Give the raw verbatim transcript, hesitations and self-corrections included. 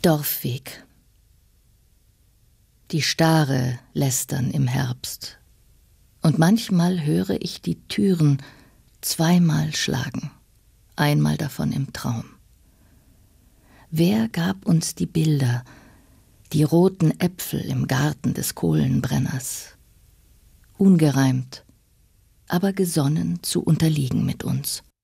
Dorfweg. Die Stare lästern im Herbst, und manchmal höre ich die Türen zweimal schlagen, einmal davon im Traum. Wer gab uns die Bilder, die roten Äpfel im Garten des Kohlenbrenners? Ungereimt, aber gesonnen zu unterliegen mit uns.